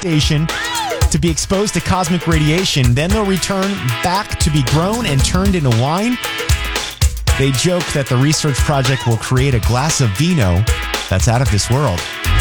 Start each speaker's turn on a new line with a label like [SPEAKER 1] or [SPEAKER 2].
[SPEAKER 1] station to be exposed to cosmic radiation. Then they'll return back to be grown and turned into wine. They joke that the research project will create a glass of vino that's out of this world.